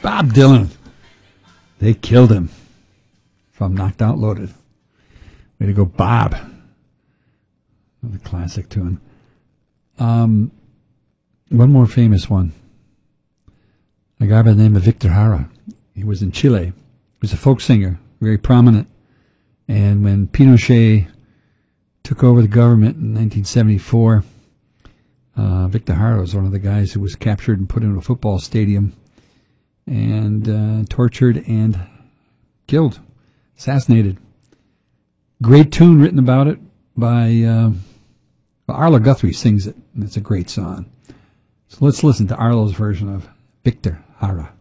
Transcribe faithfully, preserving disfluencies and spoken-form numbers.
Bob Dylan. They killed him from Knocked Out Loaded. Way to go, Bob. Another classic tune. Um, one more famous one. A guy by the name of Victor Jara. He was in Chile. He was a folk singer, very prominent. And when Pinochet took over the government in nineteen seventy-four, uh, Victor Jara was one of the guys who was captured and put in a football stadium and uh, tortured and killed, assassinated. Great tune written about it by uh, well, Arlo Guthrie sings it, and it's a great song. So let's listen to Arlo's version of Victor Jara.